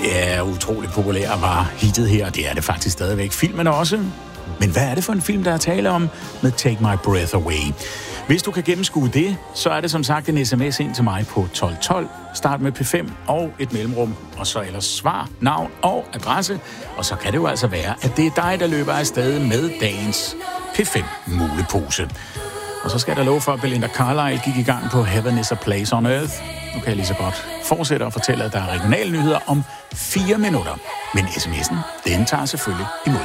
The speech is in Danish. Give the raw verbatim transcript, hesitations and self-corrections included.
Ja, utrolig populær var hittet her, og det er det faktisk stadigvæk. Filmen også. Men hvad er det for en film, der er tale om med Take My Breath Away? Hvis du kan gennemskue det, så er det som sagt en sms ind til mig på tolv tolv. Start med P fem og et mellemrum, og så ellers svar, navn og adresse. Og så kan det jo altså være, at det er dig, der løber afsted med dagens P fem mulepose. Og så skal der love for, at Belinda Carlisle gik i gang på Heaven is a Place on Earth. Nu kan jeg lige så godt fortsætte og fortælle, at der er regionale nyheder om fire minutter. Men sms'en, den tager selvfølgelig imod.